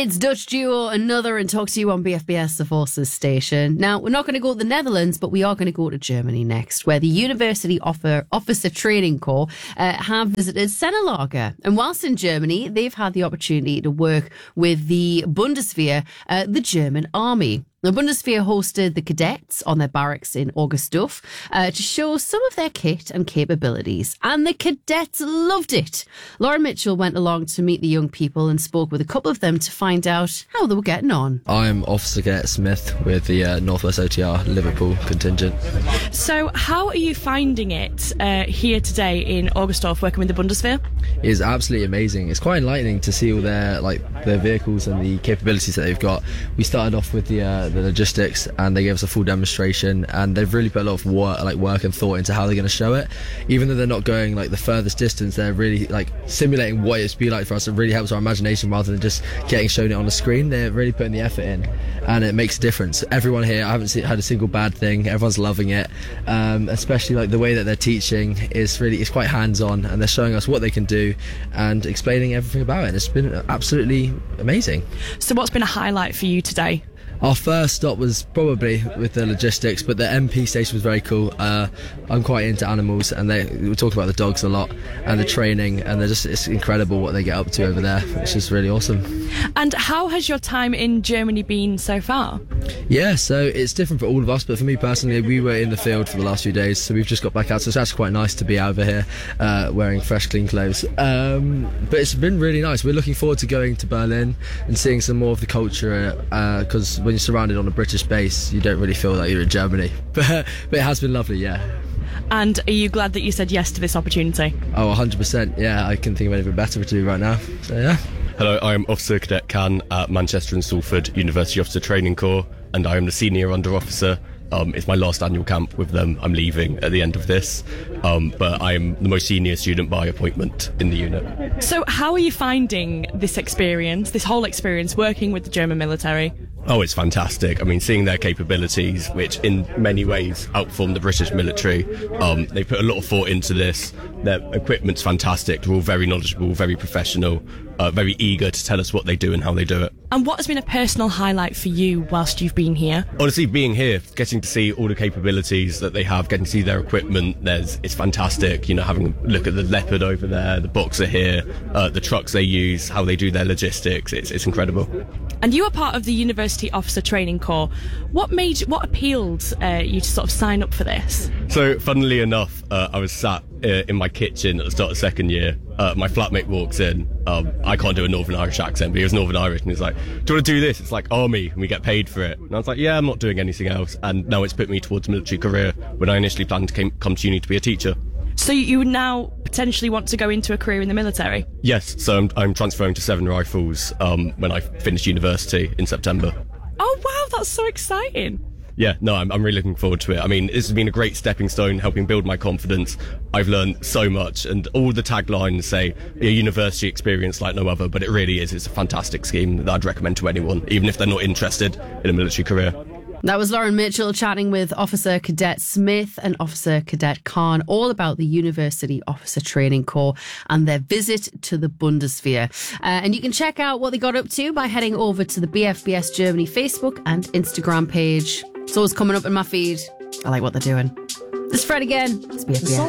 It's Dutch duo Another and Talk to You on BFBS, the Forces station. Now, we're not going to go to the Netherlands, but we are going to go to Germany next, where the University Officer Training Corps have visited Sennelager. And whilst in Germany, they've had the opportunity to work with the Bundeswehr, the German army. The Bundeswehr hosted the cadets on their barracks in Augustdorf to show some of their kit and capabilities. And the cadets loved it. Lauren Mitchell went along to meet the young people and spoke with a couple of them to find out how they were getting on. I'm Officer Cadet Smith with the Northwest OTR Liverpool contingent. So how are you finding it here today in Augustdorf working with the Bundeswehr? It is absolutely amazing. It's quite enlightening to see all their vehicles and the capabilities that they've got. We started off with the logistics, and they gave us a full demonstration, and they've really put a lot of work and thought into how they're going to show it. Even though they're not going the furthest distance, they're really simulating what it's be like for us. It really helps our imagination rather than just getting shown it on the screen. They're really putting the effort in, and it makes a difference. Everyone here, I haven't had a single bad thing. Everyone's loving it, especially the way that they're teaching is quite hands-on, and they're showing us what they can do and explaining everything about it. It's been absolutely amazing. So what's been a highlight for you today? Our first stop was probably with the logistics, but the MP station was very cool. I'm quite into animals, and we talk about the dogs a lot and the training, and it's incredible what they get up to over there, which is really awesome. And how has your time in Germany been so far? Yeah, so it's different for all of us, but for me personally, we were in the field for the last few days, so we've just got back out, so it's actually quite nice to be over here wearing fresh, clean clothes. But it's been really nice. We're looking forward to going to Berlin and seeing some more of the culture, because when you're surrounded on a British base, you don't really feel like you're in Germany. But it has been lovely, yeah. And are you glad that you said yes to this opportunity? Oh, 100%. Yeah, I couldn't think of anything better to do right now. So, yeah. Hello, I am Officer Cadet Can at Manchester and Salford University Officer Training Corps, and I am the Senior Under Officer. It's my last annual camp with them. I'm leaving at the end of this, but I am the most senior student by appointment in the unit. So how are you finding this experience, this whole experience, working with the German military? Oh, it's fantastic. I mean, seeing their capabilities, which in many ways outperform the British military. They put a lot of thought into this. Their equipment's fantastic. They're all very knowledgeable, very professional, very eager to tell us what they do and how they do it. And what has been a personal highlight for you whilst you've been here? Honestly, being here, getting to see all the capabilities that they have, getting to see their equipment, it's fantastic. You know, having a look at the Leopard over there, the Boxer here, the trucks they use, how they do their logistics. It's incredible. And you are part of the University Officer Training Corps. What appealed you to sort of sign up for this? So, funnily enough, I was sat in my kitchen at the start of second year. My flatmate walks in. I can't do a Northern Irish accent, but he was Northern Irish, and he's like, "Do you want to do this? It's like army, and we get paid for it." And I was like, "Yeah, I'm not doing anything else." And now it's put me towards a military career when I initially planned to come to uni to be a teacher. So you now potentially want to go into a career in the military? Yes, so I'm transferring to Seven Rifles when I finish university in September. Oh wow, that's so exciting. Yeah, no, I'm really looking forward to it. I mean, this has been a great stepping stone, helping build my confidence. I've learned so much, and all the taglines say a university experience like no other, but it really is. It's a fantastic scheme that I'd recommend to anyone, even if they're not interested in a military career. That was Lauren Mitchell chatting with Officer Cadet Smith and Officer Cadet Khan all about the University Officer Training Corps and their visit to the Bundeswehr. And you can check out what they got up to by heading over to the BFBS Germany Facebook and Instagram page. It's always coming up in my feed. I like what they're doing. This is Fred again. It's BFBS.